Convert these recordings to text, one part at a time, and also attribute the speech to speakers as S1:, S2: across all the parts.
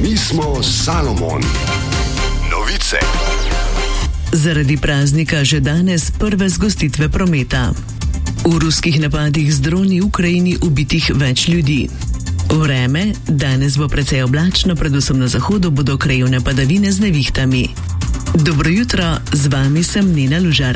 S1: Mi smo Salomon. Novice.
S2: Zaradi praznika že danes prve zgostitve prometa. V ruskih napadih z droni v Ukrajini ubitih več ljudi. Vreme, danes bo precej oblačno, predvsem na zahodu bodo krajevne padavine z nevihtami. Dobro jutro, z vami sem Nina Lužar.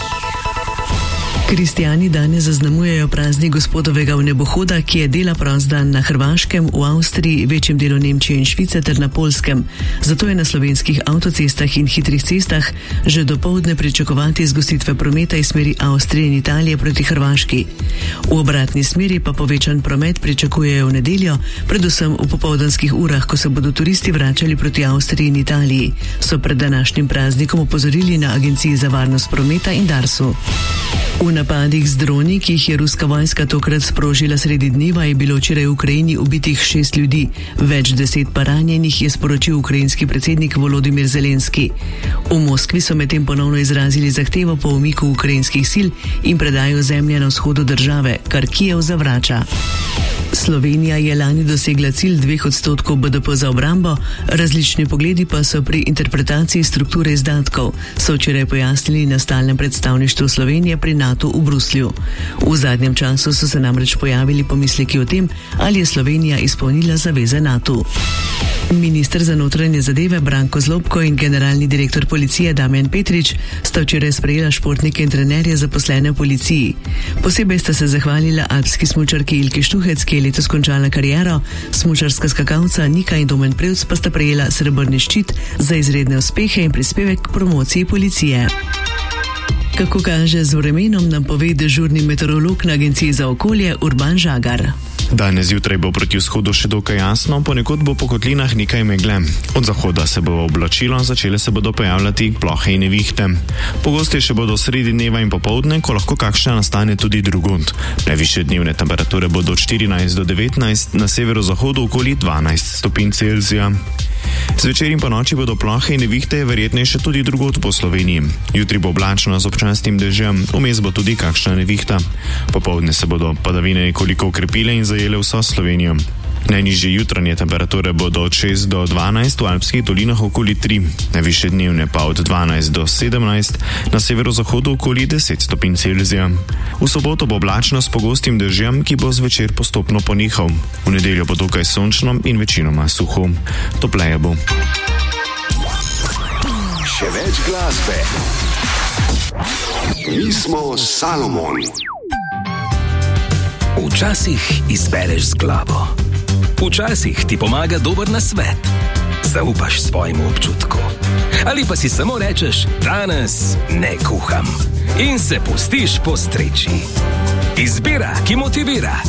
S2: Kristjani danes zaznamujejo praznik gospodovega vnebohoda, ki je dela prost dan na Hrvaškem, v Avstriji, večjem delu Nemčije in Švice ter na Poljskem. Zato je na slovenskih avtocestah in hitrih cestah že dopoldne pričakovati zgostitve prometa iz smeri Avstrije in Italije proti Hrvaški. V obratni smeri pa povečan promet pričakujejo v nedeljo, predvsem v popoldanskih urah, ko se bodo turisti vračali proti Avstriji in Italiji, so pred današnjim praznikom opozorili na Agenciji za varnost prometa in Darsu. V napadih z droni, ki jih je ruska vojska tokrat sprožila sredi dneva, je bilo včeraj v Ukrajini ubitih 6 ljudi. Več 10 pa ranjenih, je sporočil ukrajinski predsednik Volodymyr Zelenski. V Moskvi so medtem ponovno izrazili zahtevo po umiku ukrajinskih sil in predajo zemlje na vzhodu države, kar Kijev zavrača. Slovenija je lani dosegla cilj 2% BDP za obrambo, različni pogledi pa so pri interpretaciji strukture izdatkov, so včeraj pojasnili na stalnem predstavništvu Slovenije pri NATO v Bruslju. V zadnjem času so se namreč pojavili pomisleki o tem, ali je Slovenija izpolnila zaveze NATO. Minister za notranje zadeve Branko Zlobko in generalni direktor policije Damjan Petrič sta včeraj sprejela športnike in trenerje zaposlene v policiji. Posebej sta se zahvalila alpski smučarki Ilki Štuhec, ki je letos končala kariero, smučarska skakalca Nika in Domen Prevc pa sta prejela srebrni ščit za izredne uspehe in prispevek k promociji policije. Kako kaže z vremenom, nam pove dežurni meteorolog na Agenciji za okolje Urban Žagar.
S3: Danes zjutraj bo proti vzhodu še dokaj jasno, ponekod bo po kotlinah nekaj megle. Od zahoda se bo oblačilo, začele se bodo pojavljati plohe in nevihte. Pogostejše bodo sredi dneva in popoldne, ko lahko kakšna nastane tudi drugod. Najvišje dnevne temperature bodo od 14 do 19, na severozahodu okoli 12 stopinj Celzija. Zvečer in po noči bodo plohe in nevihte verjetnejše tudi drugod po Sloveniji. Jutri bo oblačno z občasnim dežjem, vmes bo tudi kakšna nevihta. Popoldne se bodo padavine nekoliko okrepile in zajele vso Slovenijo. Najnižje jutranje temperature bodo od 6 do 12, v alpskih dolinah okoli 3, najvišje dnevne pa od 12 do 17, na severozahodu okoli 10 stopinj Celzija. V soboto bo oblačno s pogostim dežjem, ki bo zvečer postopno ponehal. V nedeljo bo dokaj sončno in večinoma suho. Topleje bo.
S1: Še več glasbe. Mi smo Salomon.
S4: Včasih izbereš z glavo. Včasih ti pomaga dober nasvet. Zaupaš svojemu občutku. Ali pa si samo rečeš, danes ne kuham. In se pustiš postreči. Izbira, ki motivira.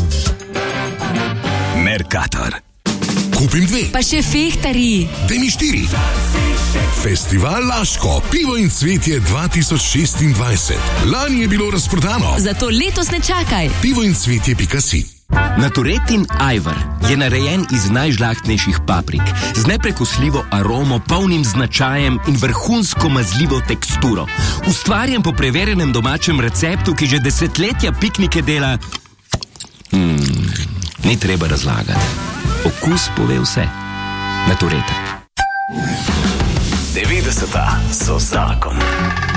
S4: Mercator.
S5: Kupim 2.
S6: Pa še fehtari.
S5: Daj mi 4. Festival Laško, pivo in cvetje 2026. Lani je bilo razprodano.
S6: Zato letos ne čakaj.
S5: Pivo in cvetje.si.
S7: Naturetin Ajvar je narejen iz najžlahtnejših paprik, z neprekosljivo aromo, polnim značajem in vrhunsko mazljivo teksturo. Ustvarjen po preverjenem domačem receptu, ki že desetletja piknike dela. Ni treba razlagati. Okus pove vse. Natureta.
S4: 90 so zakon.